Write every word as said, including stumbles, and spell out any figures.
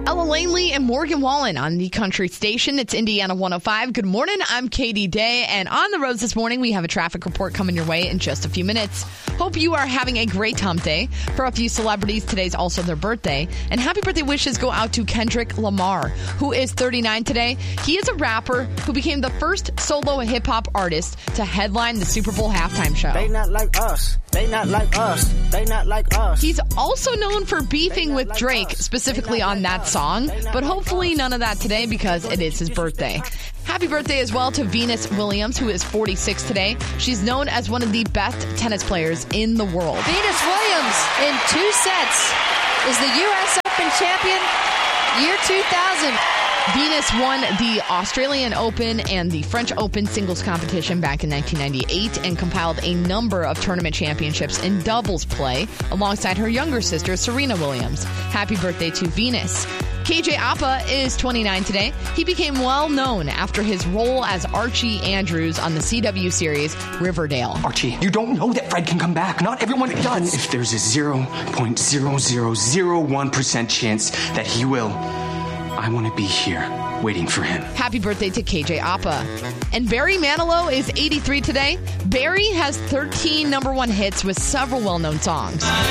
Ella Langley and Morgan Wallen on the Country Station. It's Indiana one oh five. Good morning. I'm Katie Day. And on the roads this morning, we have a traffic report coming your way in just a few minutes. Hope you are having a great hump day. For a few celebrities, today's also their birthday. And happy birthday wishes go out to Kendrick Lamar, who is thirty-nine today. He is a rapper who became the first solo hip-hop artist to headline the Super Bowl halftime show. They not like us. They not like us. They not like us. He's also known for beefing with Drake, specifically on that song, but hopefully none of that today because it is his birthday. Happy birthday as well to Venus Williams, who is forty-six today. She's known as one of the best tennis players in the world. Venus Williams, in two sets, is the U S Open champion year two thousand. Venus won the Australian Open and the French Open singles competition back in nineteen ninety-eight and compiled a number of tournament championships in doubles play alongside her younger sister, Serena Williams. Happy birthday to Venus. K J Apa is twenty-nine today. He became well known after his role as Archie Andrews on the C W series Riverdale. Archie, you don't know that Fred can come back. Not everyone does. If there's a zero point zero zero zero one percent chance that he will, I want to be here waiting for him. Happy birthday to K J Apa. And Barry Manilow is eighty-three today. Barry has thirteen number one hits with several well-known songs.